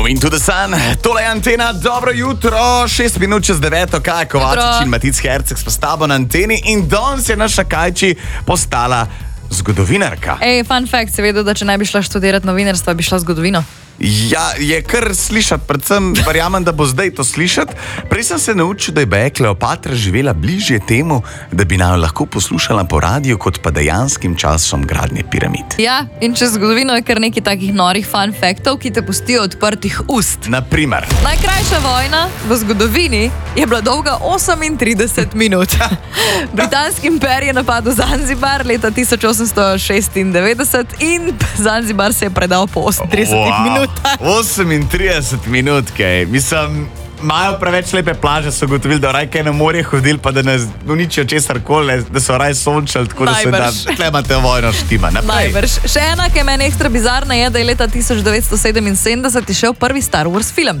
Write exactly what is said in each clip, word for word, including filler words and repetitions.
Move into the sun, tole je Antena, dobro jutro, šest minut čez deveto, Kaja Kovačič in Matic Herceg s tabo na Anteni in danes je naša Kajči postala zgodovinarka. Ej, fun fact, si vedel, da če ne bi šla študirati novinarstva, bi šla zgodovino? Ja, je kar slišati, predvsem verjamem, da bo zdaj to slišati. Prej sem se naučil, da je baje Kleopatra živela bližje temu, da bi naj lahko poslušala po radiju, kot pa dejanskim časom gradnje piramid. Ja, in čez zgodovino je kar nekaj takih norih fun factov, ki te pustijo odprtih ust. Naprimer. Najkrajša vojna v zgodovini je bila dolga osemintrideset minut. Britanski imperij je napadel Zanzibar leta tisoč osemsto šestindevetdeset in Zanzibar se je predal po osemintridesetih minut. osemintrideset minut, kaj. Mislim, imajo preveč lepe plaže, so gotovili, da raj kaj na morje hodili, pa da ne uničijo česar koli, da so raj sončali, tako da se da, tle imate vojno štima. Najbrž. Še ena, ki je meni ekstra bizarna, je, da je leta tisoč devetsto sedeminsedemdeset išel prvi Star Wars film.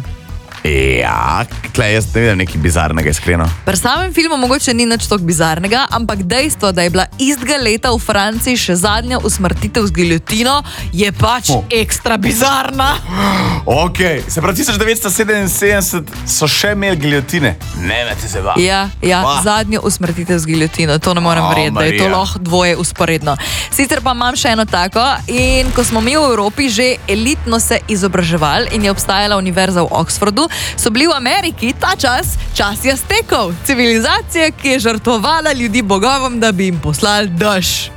Ja, tle jaz ne vidim nekaj bizarnega, iskreno. Pri samem filmu mogoče ni nič toliko bizarnega, ampak dejstvo, da je bila istega leta v Franciji še zadnja usmrtitev z giljotino, je pač oh. ekstra bizarna. Ok, se pravi, tisoč devetsto sedeminsedemdeset so še imeli giljotine. Ne, ne te se va. Ja, ja, va. zadnjo usmrtitev z giljotino, to ne morem oh, verjeti, da je to lahko dvoje usporedno. Sicer pa imam še eno tako in ko smo mi v Evropi že elitno se izobraževali in je obstajala univerza v Oxfordu, so bili v Ameriki ta čas, čas Aztekov, civilizacija, ki je žrtvovala ljudi bogovom, da bi jim poslali dež.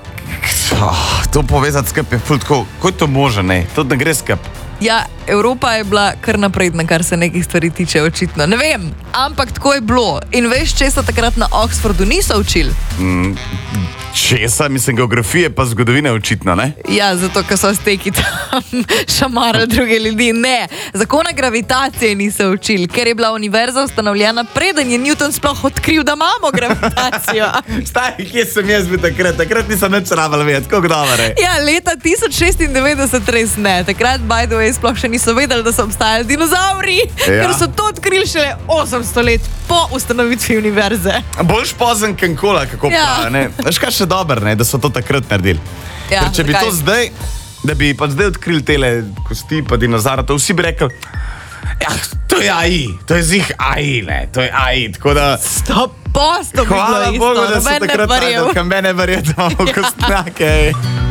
Oh, to povezati skup je ful tako, ko je to može, ne? To ne gre skup. Ja, Evropa je bila kar napredna, kar se nekih stvari tiče, očitno. Ne vem, ampak tako je bilo. In veš, česa takrat na Oxfordu niso učili? Mm, česa? Mislim, geografije pa zgodovine očitno, ne? Ja, zato, ker so Azteki tam šamarali druge ljudi. Ne, zakona gravitacije niso učili, ker je bila univerza ustanovljena, preden je Newton sploh odkril, da imamo gravitacijo. Stari, kje sem jaz bil takrat? Takrat nisem nič rabila vedeti, kako dobro je. Ja, leta tisoč šestindevetdeset res ne. Takrat, by the way, sploh še niso vedeli, da so obstajali dinozauri, ja. ker so to odkrili šele osemsto let po ustanovitvi univerze. Boljš pozen kenkola, kako ja. pravi, ne? Veš kaj še dobro, ne? Da so to takrat naredili. Ja, ker če bi zakaj? to zdaj, da bi pa zdaj odkrili tele kosti pa dinozaura, to vsi bi rekli, ja, to je A I, to je zih A I, ne, to je A I, tako da... Sto posto bi bilo isto, Hvala Bogu, da so takrat najdel, kam mene verjetno v kostnjake.